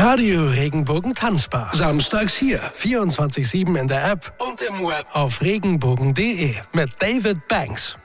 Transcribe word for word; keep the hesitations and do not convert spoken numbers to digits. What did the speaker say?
Radio Regenbogen Tanzbar. Samstags hier. vierundzwanzig sieben in der App und im Web auf regenbogen punkt de mit David Banks.